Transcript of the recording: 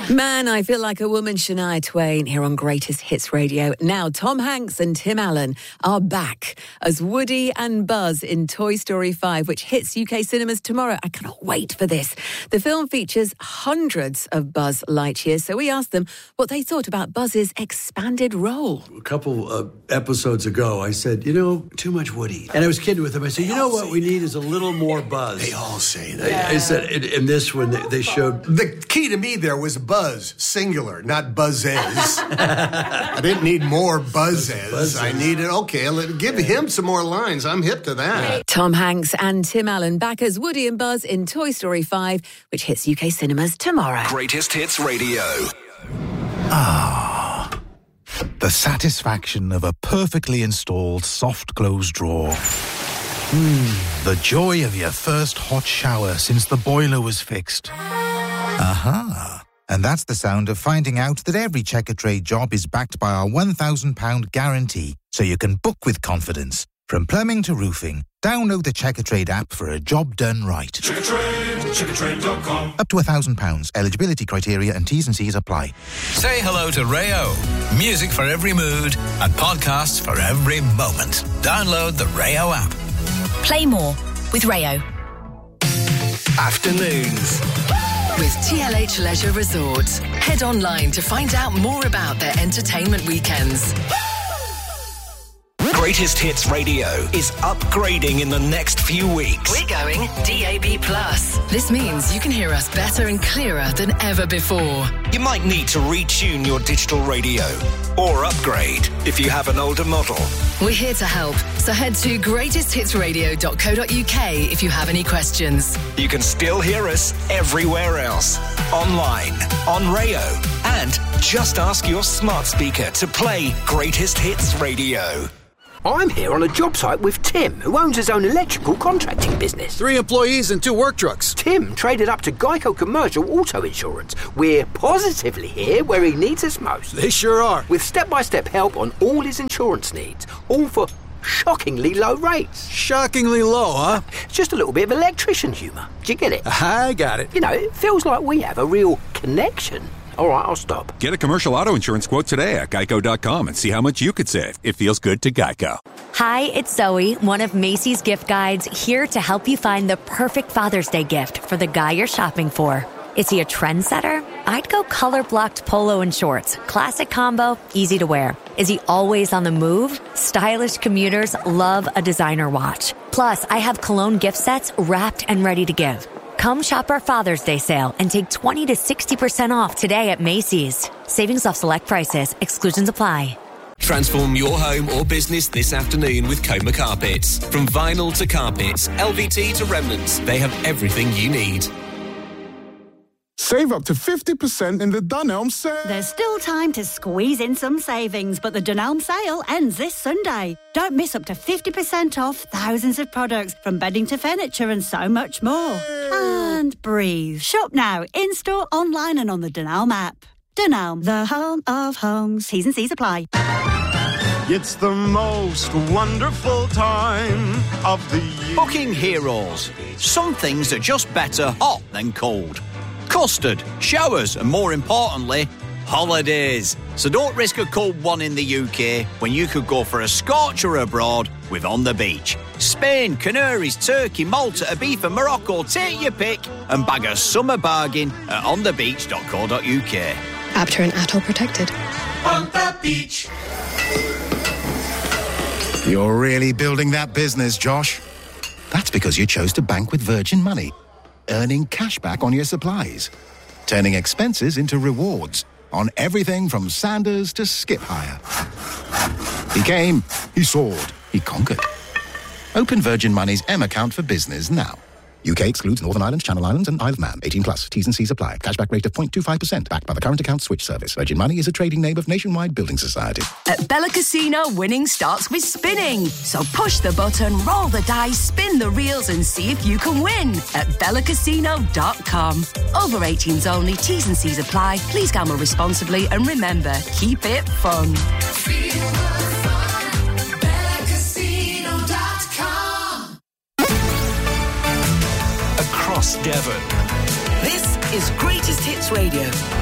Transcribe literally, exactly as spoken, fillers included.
Man, I Feel Like a Woman, Shania Twain, here on Greatest Hits Radio. Now, Tom Hanks and Tim Allen are back as Woody and Buzz in Toy Story five, which hits U K cinemas tomorrow. I cannot wait for this. The film features hundreds of Buzz Lightyears, so we asked them what they thought about Buzz's expanded role. A couple uh, episodes ago, I said, you know, too much Woody. And I was kidding with them. I said, you know what we need is a little more Buzz. They all say that. I, I said, in, in this one, they, they showed... The key to me there was Buzz, singular, not Buzzes. I didn't need more Buzzes. Buzzes. I needed, okay, let, give him some more lines. I'm hip to that. Tom Hanks and Tim Allen back as Woody and Buzz in Toy Story five, which hits U K cinemas tomorrow. Greatest Hits Radio. Ah, the satisfaction of a perfectly installed soft close drawer. Mm, the joy of your first hot shower since the boiler was fixed. Aha. And that's the sound of finding out that every Checkatrade job is backed by our one thousand pounds guarantee, so you can book with confidence. From plumbing to roofing, download the Checkatrade app for a job done right. Checkatrade, checkatrade dot com. Up to one thousand pounds. Eligibility criteria and T's and C's apply. Say hello to Rayo. Music for every mood and podcasts for every moment. Download the Rayo app. Play more with Rayo. Afternoons with T L H Leisure Resorts. Head online to find out more about their entertainment weekends. Greatest Hits Radio is upgrading in the next few weeks. We're going D A B plus. This means you can hear us better and clearer than ever before. You might need to retune your digital radio or upgrade if you have an older model. We're here to help, so head to greatest hits radio dot co dot uk if you have any questions. You can still hear us everywhere else, online, on Rayo, and just ask your smart speaker to play Greatest Hits Radio. I'm here on a job site with Tim, who owns his own electrical contracting business. Three employees and two work trucks. Tim traded up to Geico Commercial Auto Insurance. We're positively here where he needs us most. They sure are. With step-by-step help on all his insurance needs, all for shockingly low rates. Shockingly low, huh? Just a little bit of electrician humour. Do you get it? I got it. You know, it feels like we have a real connection. All right, I'll stop. Get a commercial auto insurance quote today at geico dot com and see how much you could save. It feels good to Geico. Hi, it's Zoe, one of Macy's gift guides, here to help you find the perfect Father's Day gift for the guy you're shopping for. Is he a trendsetter? I'd go color-blocked polo and shorts. Classic combo, easy to wear. Is he always on the move? Stylish commuters love a designer watch. Plus, I have cologne gift sets wrapped and ready to give. Come shop our Father's Day sale and take twenty to sixty percent off today at Macy's. Savings off select prices. Exclusions apply. Transform your home or business this afternoon with Coma Carpets. From vinyl to carpets, L V T to remnants, they have everything you need. Save up to fifty percent in the Dunelm sale. There's still time to squeeze in some savings, but the Dunelm sale ends this Sunday. Don't miss up to fifty percent off thousands of products, from bedding to furniture and so much more. And breathe. Shop now, in-store, online and on the Dunelm app. Dunelm, the home of homes. T's and C's apply. It's the most wonderful time of the year. Booking heroes. Some things are just better hot than cold. Custard, showers, and more importantly, holidays. So don't risk a cold one in the U K when you could go for a scorcher abroad with On the Beach. Spain, Canaries, Turkey, Malta, Ibiza, Morocco, take your pick and bag a summer bargain at on the beach dot co dot uk. After an atoll protected. On the beach. You're really building that business, Josh. That's because you chose to bank with Virgin Money, earning cash back on your supplies, turning expenses into rewards on everything from Sanders to Skip Hire. He came, he soared, he conquered. Open Virgin Money's M account for business now. U K excludes Northern Ireland, Channel Islands and Isle of Man. eighteen plus. T's and C's apply. Cashback rate of zero point two five percent. Backed by the current account switch service. Virgin Money is a trading name of Nationwide Building Society. At Bella Casino, winning starts with spinning. So push the button, roll the dice, spin the reels and see if you can win at bella casino dot com. Over eighteens only. T's and C's apply. Please gamble responsibly and remember, keep it fun. Across Devon. This is Greatest Hits Radio.